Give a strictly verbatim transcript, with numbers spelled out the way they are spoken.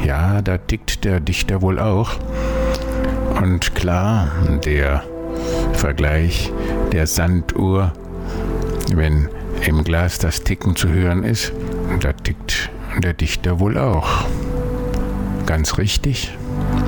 Ja, da tickt der Dichter wohl auch. Und klar, der Vergleich der Sanduhr, wenn im Glas das Ticken zu hören ist, da tickt der Dichter wohl auch. Ganz richtig.